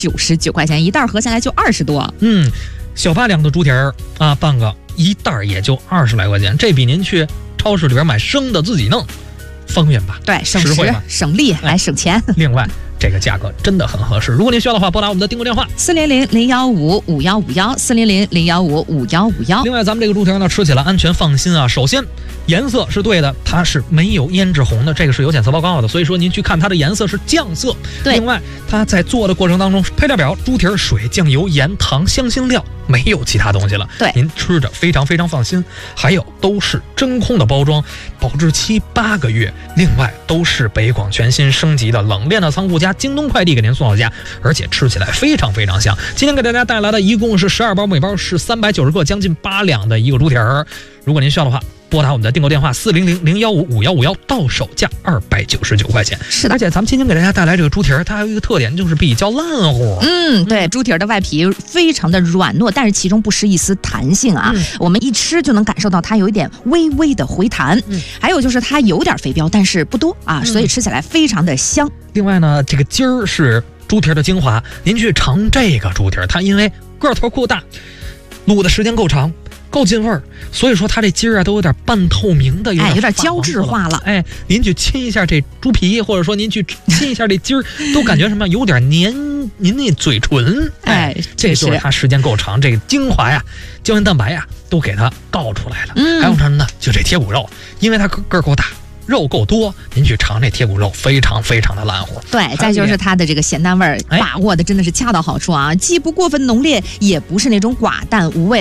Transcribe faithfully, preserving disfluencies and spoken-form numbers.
九十九块钱一袋，合下来就二十多。 嗯，小八两的猪蹄儿啊，半个一袋也就二十来块钱，这比您去超市里边买生的自己弄方便吧？ 对，省时省力还省钱。 哎、另外，这个价格真的很合适。如果您需要的话，拨打我们的订购电话四零零零幺五五幺五幺四零零零幺五五幺五幺。 另外，咱们这个猪蹄呢，吃起来安全放心啊。首先，颜色是对的，它是没有胭脂红的，这个是有检测报告的，所以说您去看它的颜色是酱色。 对。 另外，它在做的过程当中，配料表：猪蹄、水、酱油、盐、糖、香辛料，没有其他东西了。 对， 您吃着非常非常放心。还有都是真空的包装，保质期八个月。另外，都是北广全新升级的冷链的仓库加京东快递给您送到家，而且吃起来非常非常香。今天给大家带来的一共是十二包，每包是三百九十克，将近八两的一个猪蹄儿。如果您需要的话，拨打我们的订购电话四零零零幺五五幺五幺，到手价二百九十九块钱。 是的， 而且咱们今天给大家带来这个猪蹄儿，它还有一个特点，就是比较烂乎。 嗯，对，猪蹄儿的外皮非常的软糯，但是其中不失一丝弹性啊。嗯、我们一吃就能感受到它有一点微微的回弹。嗯，还有就是它有点肥膘，但是不多啊，嗯、所以吃起来非常的香。 另外呢，这个筋儿是猪蹄儿的精华，您去尝这个猪蹄儿，它因为个头够大，卤的时间够长。够进味儿，所以说它这筋儿啊都有点半透明的，有点、 哎、有点胶质化了。 哎，您去亲一下这猪皮，或者说您去亲一下这筋儿，都感觉什么有点粘您那嘴唇。哎，这就是它时间够长，这个精华呀、胶原蛋白呀都给它告出来了。嗯，还有什么呢？就这贴骨肉，因为它个儿够大。肉够多，您去尝这贴骨肉，非常非常的烂乎。 对，再就是它的这个咸淡味儿把握的真的是恰到好处啊，既不过分浓烈，也不是那种寡淡无味。